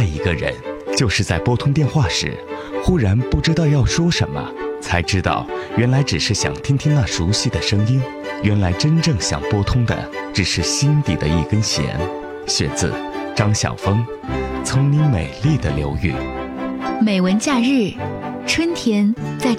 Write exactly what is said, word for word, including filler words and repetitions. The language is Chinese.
爱一个人，就是在拨通电话时，忽然不知道要说什么，才知道原来只是想听听那熟悉的声音，原来真正想拨通的只是心底的一根弦。选自张晓峰，从你美丽的流域。 美文假日，春天在这